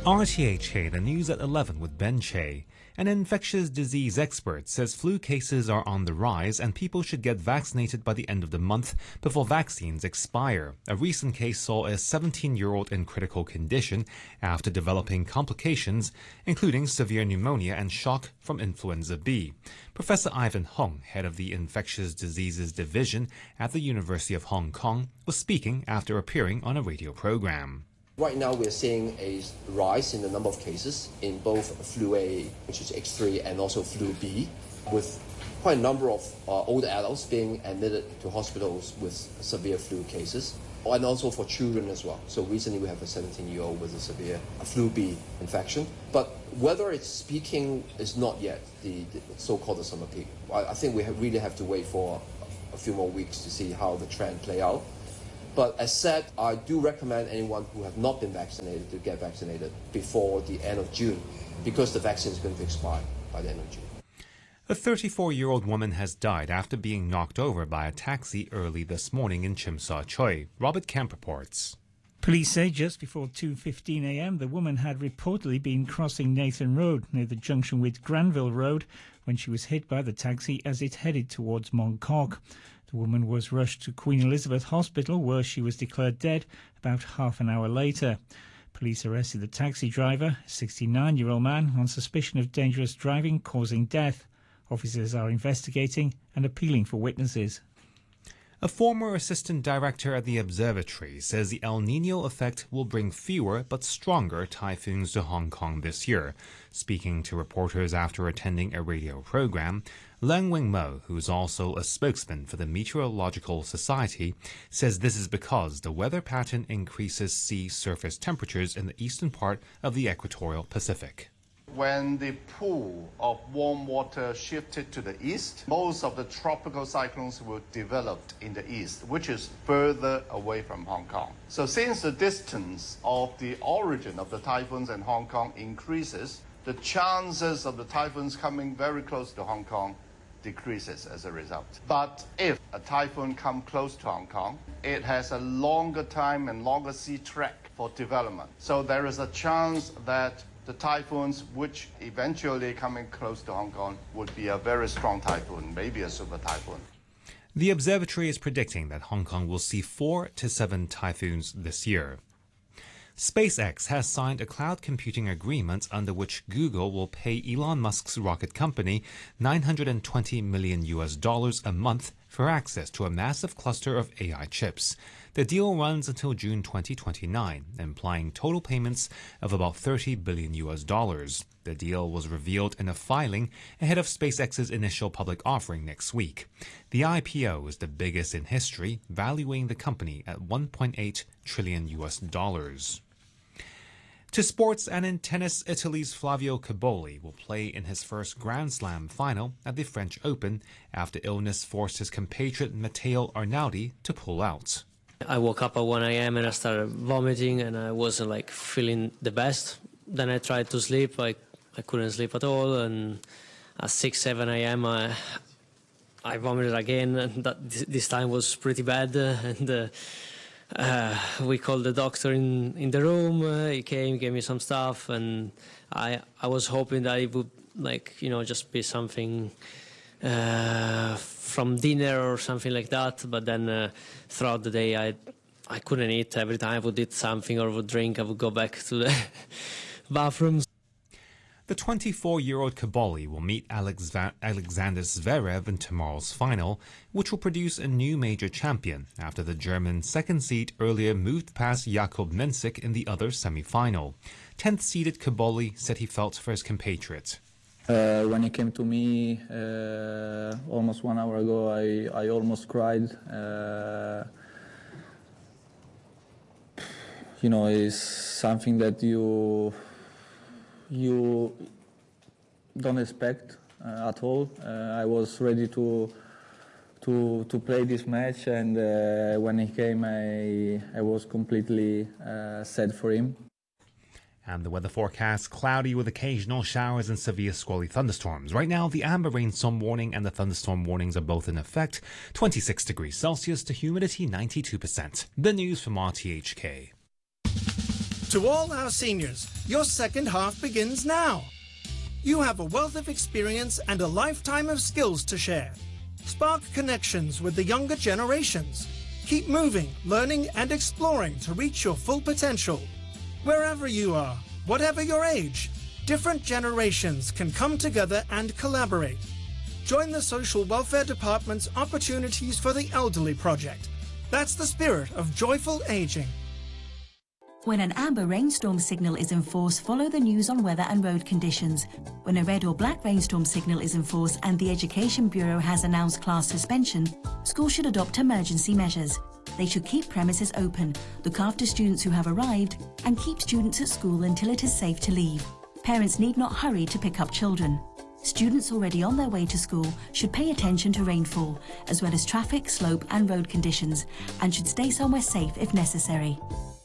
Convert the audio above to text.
RTHK, the news at 11 with Ben Che. An infectious disease expert says flu cases are on the rise and people should get vaccinated by the end of the month before vaccines expire. A recent case saw a 17-year-old in critical condition after developing complications, including severe pneumonia and shock from influenza B. Professor Ivan Hong, head of the Infectious Diseases Division at the University of Hong Kong, was speaking after appearing on a radio program. Right now, we're seeing a rise in the number of cases in both flu A, which is X3, and also flu B, with quite a number of older adults being admitted to hospitals with severe flu cases, and also for children as well. So recently, we have a 17-year-old with a severe flu B infection. But whether it's peaking is not yet the so-called the summer peak. I think we really have to wait for a few more weeks to see how the trend play out. But as said, I do recommend anyone who have not been vaccinated to get vaccinated before the end of June, because the vaccine is going to expire by the end of June. A 34-year-old woman has died after being knocked over by a taxi early this morning in Tsim Sha Tsui. Robert Kemp reports. Police say just before 2:15 a.m. the woman had reportedly been crossing Nathan Road near the junction with Granville Road when she was hit by the taxi as it headed towards Mong Kok. The woman was rushed to Queen Elizabeth Hospital, where she was declared dead about half an hour later. Police arrested the taxi driver, a 69-year-old man, on suspicion of dangerous driving causing death. Officers are investigating and appealing for witnesses. A former assistant director at the observatory says the El Niño effect will bring fewer but stronger typhoons to Hong Kong this year. Speaking to reporters after attending a radio program, Leung Wing Mo, who is also a spokesman for the Meteorological Society, says this is because the weather pattern increases sea surface temperatures in the eastern part of the equatorial Pacific. When the pool of warm water shifted to the east, most of the tropical cyclones were developed in the east, which is further away from Hong Kong. So since the distance of the origin of the typhoons in Hong Kong increases, the chances of the typhoons coming very close to Hong Kong decreases as a result. But if a typhoon comes close to Hong Kong, it has a longer time and longer sea track for development. So there is a chance that the typhoons which eventually coming close to Hong Kong would be a very strong typhoon, maybe a super typhoon. The observatory is predicting that Hong Kong will see 4 to 7 typhoons this year. SpaceX has signed a cloud computing agreement under which Google will pay Elon Musk's rocket company $920 million a month for access to a massive cluster of AI chips. The deal runs until June 2029, implying total payments of about $30 billion. The deal was revealed in a filing ahead of SpaceX's initial public offering next week. The IPO is the biggest in history, valuing the company at $1.8 trillion. To sports, and in tennis, Italy's Flavio Cobolli will play in his first Grand Slam final at the French Open after illness forced his compatriot Matteo Arnaldi to pull out. I woke up at 1 a.m. and I started vomiting and I wasn't feeling the best. Then I tried to sleep. I couldn't sleep at all, and at 6, 7 a.m. I vomited again, and this time was pretty bad. We called the doctor in the room. He came, gave me some stuff, and I was hoping that it would just be something from dinner or something like that. But then throughout the day, I couldn't eat. Every time I would eat something or would drink, I would go back to the bathroom. The 24-year-old Cobolli will meet Alexander Zverev in tomorrow's final, which will produce a new major champion after the German second seed earlier moved past Jakob Mensik in the other semi-final. 10th-seeded Cobolli said he felt for his compatriot. When he came to me almost 1 hour ago, I almost cried. It's something that you don't expect at all. I was ready to play this match, and when he came, I was completely sad for him. And the weather forecast, cloudy with occasional showers and severe squally thunderstorms. Right now, the amber rainstorm warning and the thunderstorm warnings are both in effect. 26 degrees Celsius to humidity 92%. The news from RTHK. To all our seniors, your second half begins now. You have a wealth of experience and a lifetime of skills to share. Spark connections with the younger generations. Keep moving, learning and exploring to reach your full potential. Wherever you are, whatever your age, different generations can come together and collaborate. Join the Social Welfare Department's Opportunities for the Elderly project. That's the spirit of joyful aging. When an amber rainstorm signal is in force, follow the news on weather and road conditions. When a red or black rainstorm signal is in force and the Education Bureau has announced class suspension, schools should adopt emergency measures. They should keep premises open, look after students who have arrived, and keep students at school until it is safe to leave. Parents need not hurry to pick up children. Students already on their way to school should pay attention to rainfall, as well as traffic, slope and road conditions, and should stay somewhere safe if necessary.